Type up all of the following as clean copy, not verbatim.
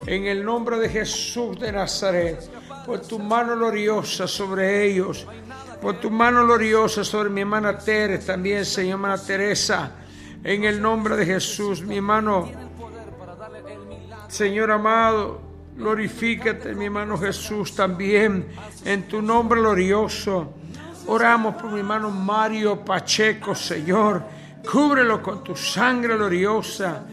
En el nombre de Jesús de Nazaret, por tu mano gloriosa sobre ellos, por tu mano gloriosa sobre mi hermana Tere también, Señor, hermana Teresa, en el nombre de Jesús, mi hermano, Señor amado, glorifícate, mi hermano Jesús, también, en tu nombre glorioso. Oramos por mi hermano Mario Pacheco, Señor, cúbrelo con tu sangre gloriosa,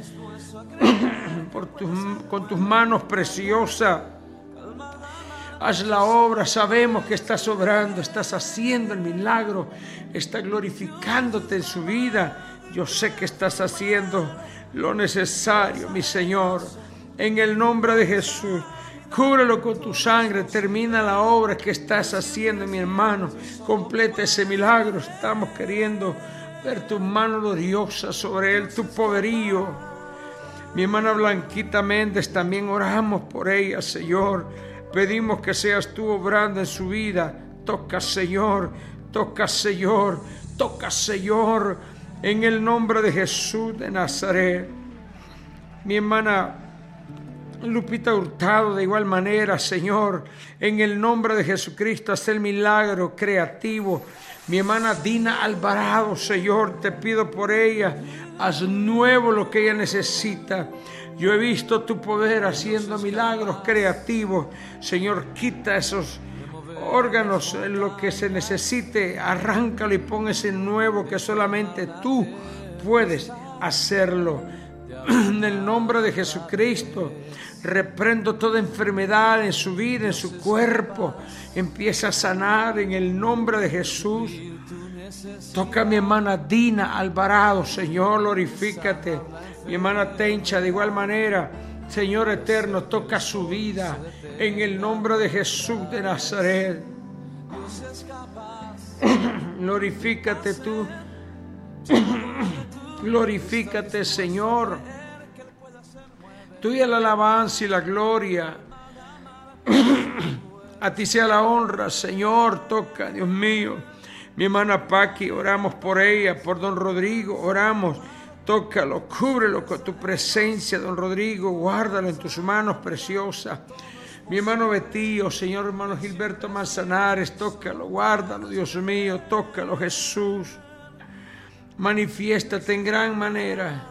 con tus manos preciosas. Haz la obra, sabemos que estás obrando, estás haciendo el milagro, estás glorificándote en su vida. Yo sé que estás haciendo lo necesario, mi Señor, en el nombre de Jesús. Cúbrelo con tu sangre, termina la obra que estás haciendo, mi hermano, completa ese milagro. Estamos queriendo ver tu mano gloriosa sobre él, tu poderío. Mi hermana Blanquita Méndez, también oramos por ella, Señor. Pedimos que seas tú obrando en su vida. Toca, Señor, toca, Señor, toca, Señor, en el nombre de Jesús de Nazaret. Mi hermana Lupita Hurtado, de igual manera, Señor, en el nombre de Jesucristo, haz el milagro creativo. Mi hermana Dina Alvarado, Señor, te pido por ella, haz nuevo lo que ella necesita. Yo he visto tu poder haciendo milagros creativos. Señor, quita esos órganos en lo que se necesite, arráncalo y pon ese nuevo que solamente tú puedes hacerlo. En el nombre de Jesucristo, reprendo toda enfermedad en su vida, en su cuerpo. Empieza a sanar en el nombre de Jesús. Toca a mi hermana Dina Alvarado, Señor, glorifícate. Mi hermana Tencha, de igual manera, Señor eterno, toca su vida en el nombre de Jesús de Nazaret. Glorifícate tú. Glorifícate, Señor. Tuya la alabanza y la gloria. A ti sea la honra, Señor. Toca, Dios mío. Mi hermana Paqui, oramos por ella, por don Rodrigo, oramos. Tócalo, cúbrelo con tu presencia, don Rodrigo. Guárdalo en tus manos preciosas. Mi hermano Betío, Señor, hermano Gilberto Manzanares, tócalo, guárdalo, Dios mío. Tócalo, Jesús. Manifiéstate en gran manera,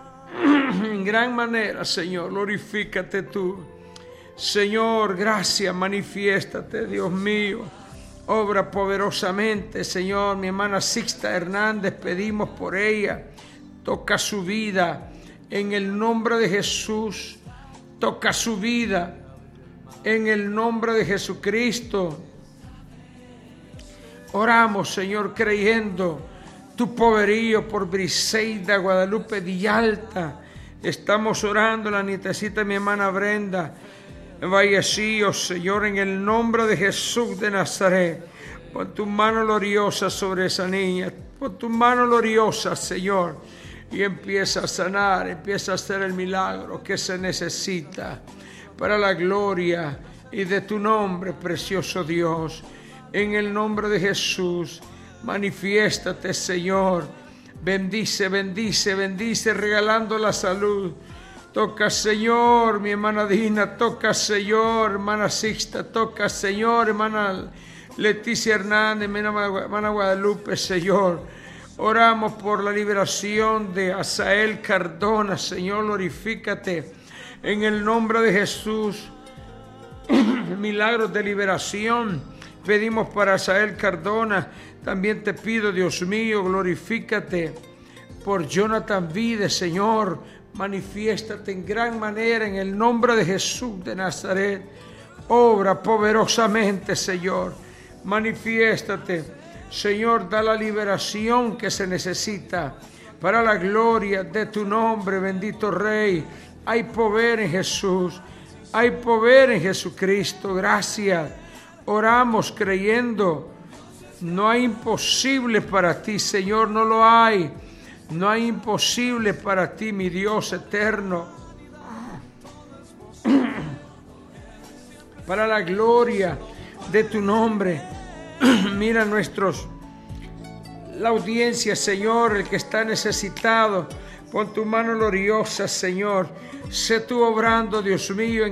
Señor, glorifícate tú. Señor, gracias, manifiéstate, Dios mío. Obra poderosamente, Señor. Mi hermana Sixta Hernández, pedimos por ella. Toca su vida en el nombre de Jesús. Toca su vida en el nombre de Jesucristo. Oramos, Señor, creyendo tu poderío por Briseida Guadalupe Villalta. Estamos orando la nietecita mi hermana Brenda Vallecillo, Señor, en el nombre de Jesús de Nazaret. Pon tu mano gloriosa sobre esa niña. Pon tu mano gloriosa, Señor, y empieza a sanar, empieza a hacer el milagro que se necesita para la gloria y de tu nombre, precioso Dios. En el nombre de Jesús, manifiéstate, Señor. Bendice, bendice, bendice, regalando la salud. Toca, Señor, mi hermana Dina. Toca, Señor, hermana Sixta. Toca, Señor, hermana Leticia Hernández, mi hermana Guadalupe, Señor. Oramos por la liberación de Asael Cardona, Señor, glorifícate. En el nombre de Jesús, milagros de liberación. Pedimos para Asael Cardona. También te pido, Dios mío, glorifícate por Jonathan Vides, Señor. Manifiéstate en gran manera en el nombre de Jesús de Nazaret. Obra poderosamente, Señor. Manifiéstate, Señor, da la liberación que se necesita para la gloria de tu nombre, bendito Rey. Hay poder en Jesús, hay poder en Jesucristo. Gracias. Oramos creyendo. No hay imposible para ti, Señor, no lo hay. No hay imposible para ti, mi Dios eterno. Para la gloria de tu nombre. Mira la audiencia, Señor, el que está necesitado. Pon tu mano gloriosa, Señor. Sé tú obrando, Dios mío,